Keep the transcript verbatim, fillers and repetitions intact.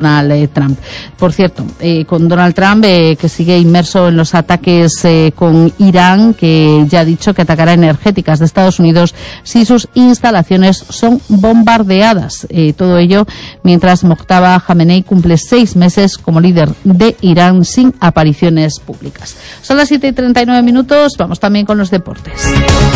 Donald eh, Trump. Por cierto, eh, con Donald Trump, eh, que sigue inmerso en los ataques eh, con Irán, que ya ha dicho que atacará energéticas de Estados Unidos si sus instalaciones son bombardeadas. Eh, todo ello mientras Mojtaba Khamenei cumple seis meses como líder de Irán sin apariciones públicas. Son las siete y treinta y nueve minutos, vamos también con los deportes.